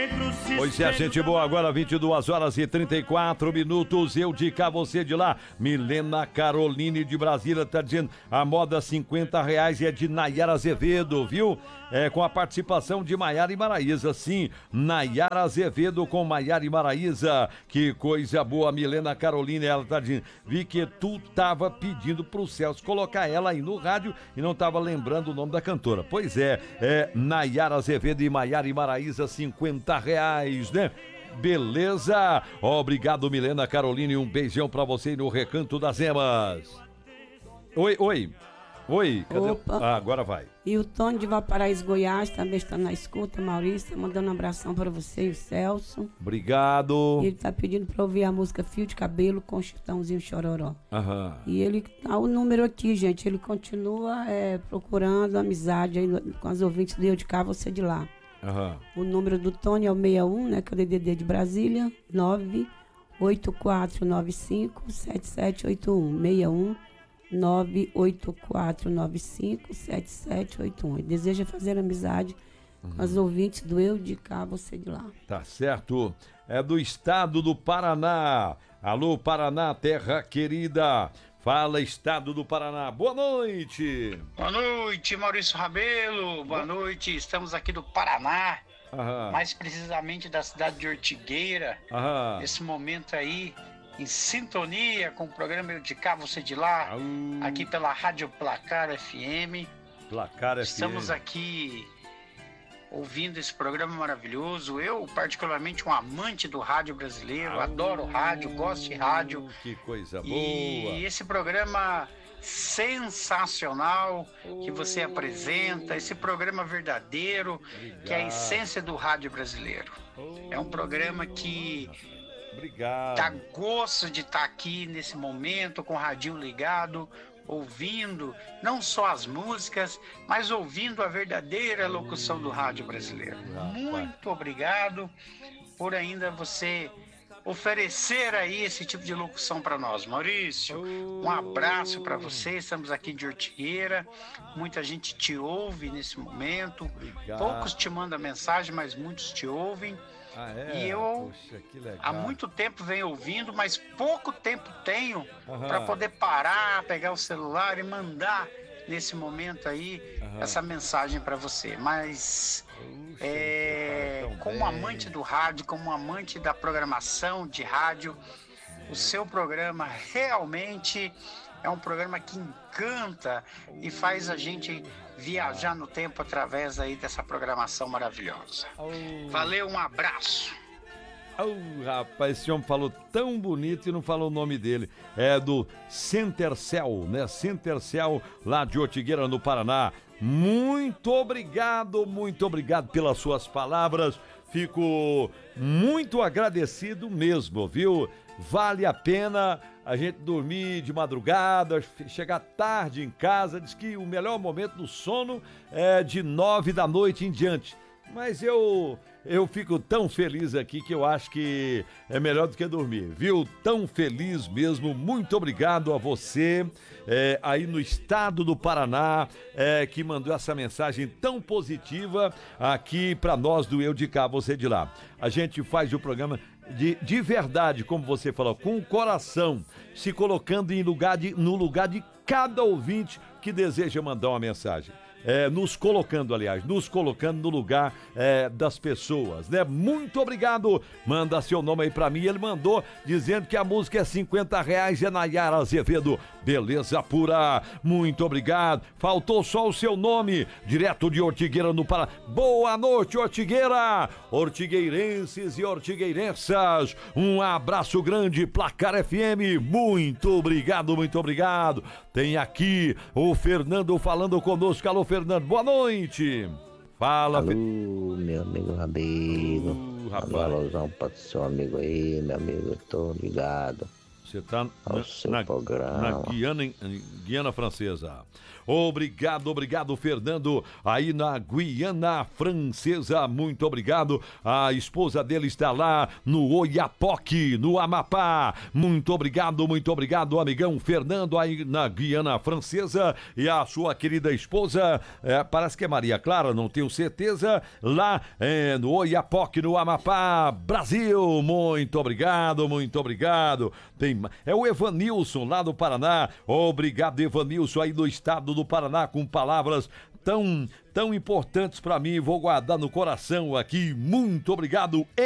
Pois é, gente boa, agora 22 horas e 34 minutos, eu de cá, você de lá. Milena Caroline de Brasília tá dizendo, a moda R$50 é de Nayara Azevedo, viu? É, com a participação de Maiara e Maraísa, sim, Nayara Azevedo com Maiara e Maraísa, que coisa boa, Milena Caroline, ela tá dizendo, vi que tu tava pedindo pro Celso colocar ela aí no rádio e não tava lembrando o nome da cantora. Pois é Nayara Azevedo e Maiara e Maraísa, R$50, né? Beleza? Obrigado, Milena Caroline, um beijão pra você no Recanto das Emas. Oi, cadê? Opa. Agora vai. E o Tony de Valparaíso, Goiás, também está na escuta. Maurício, mandando um abração para você e o Celso. Obrigado. E ele está pedindo para ouvir a música Fio de Cabelo com Chitãozinho Chororó. Aham. E ele tá o número aqui, gente. Ele continua procurando amizade aí com as ouvintes do Eu de Cá, você de lá. Aham. O número do Tony é o 61, né? Que é o DDD de Brasília, 984957781. 984957781. Ele deseja fazer amizade com as ouvintes do Eu de Cá, você de lá. Tá certo. É do estado do Paraná. Alô, Paraná, terra querida. Fala, estado do Paraná. Boa noite. Boa noite, Maurício Rabelo. Boa noite. Estamos aqui do Paraná. Aham. Mais precisamente da cidade de Ortigueira. Aham. Nesse momento aí, em sintonia com o programa Eu de Cá, você de lá, aqui pela Rádio Placar FM. Placar FM. Estamos aqui ouvindo esse programa maravilhoso. Eu, particularmente, um amante do rádio brasileiro, adoro rádio, gosto de rádio. Que coisa boa. E esse programa sensacional que você apresenta, esse programa verdadeiro, que é a essência do rádio brasileiro. É um programa que Obrigado. dá gosto de estar aqui nesse momento com o radinho ligado, ouvindo não só as músicas, mas ouvindo a verdadeira locução do rádio brasileiro. Muito obrigado por ainda você oferecer aí esse tipo de locução para nós. Maurício, um abraço para você. Estamos aqui de Ortigueira, muita gente te ouve nesse momento. Obrigado. Poucos te mandam mensagem, mas muitos te ouvem. Ah, é? E eu, Poxa, que legal. há muito tempo venho ouvindo, mas pouco tempo tenho Aham. para poder parar, pegar o celular e mandar nesse momento aí essa mensagem para você. Mas Puxa, você fala tão como bem. amante do rádio, como amante da programação de rádio, o seu programa realmente é um programa que encanta e faz a gente viajar no tempo através aí dessa programação maravilhosa. Valeu, um abraço. Rapaz, esse homem falou tão bonito e não falou o nome dele. É do Centercel, né? Centercel, lá de Ortigueira, no Paraná. Muito obrigado pelas suas palavras. Fico muito agradecido mesmo, viu? Vale a pena a gente dormir de madrugada, chegar tarde em casa. Diz que o melhor momento do sono é de 9 da noite em diante. Mas eu fico tão feliz aqui que eu acho que é melhor do que dormir, viu? Tão feliz mesmo. Muito obrigado a você aí no estado do Paraná que mandou essa mensagem tão positiva aqui para nós do Eu de Cá, você de lá. A gente faz o programa de verdade, como você falou, com o coração, se colocando no lugar de cada ouvinte que deseja mandar uma mensagem. Nos colocando no lugar das pessoas, né? Muito obrigado. Manda seu nome aí pra mim. Ele mandou dizendo que a música é R$50, é Nayara Azevedo. Beleza pura. Muito obrigado. Faltou só o seu nome, direto de Ortigueira, no Paraná. Boa noite, Ortigueira. Ortigueirenses e ortigueirensas, um abraço grande, Placar FM. Muito obrigado. Tem aqui o Fernando falando conosco. Alô, Fernando, boa noite. Fala, Alô, meu amigo Rabelo. rapaz. Um alusão para o seu amigo aí, meu amigo, eu tô ligado. Você está ao seu na programa. Guiana Francesa. Obrigado, Fernando, aí na Guiana Francesa, muito obrigado. A esposa dele está lá no Oiapoque, no Amapá. Muito obrigado, amigão Fernando, aí na Guiana Francesa. E a sua querida esposa, parece que é Maria Clara, não tenho certeza, lá no Oiapoque, no Amapá, Brasil. Muito obrigado. É o Evanilson, lá do Paraná. Obrigado, Evanilson, aí do estado do Paraná, com palavras tão importantes para mim. Vou guardar no coração aqui. Muito obrigado,